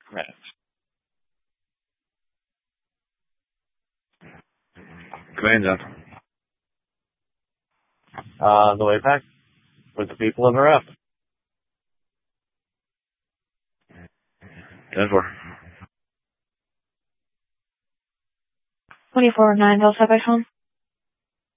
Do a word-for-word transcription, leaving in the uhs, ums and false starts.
minutes. Command Center. Uh, the way back with the people of our F. ten four. twenty-four nine Delta by phone.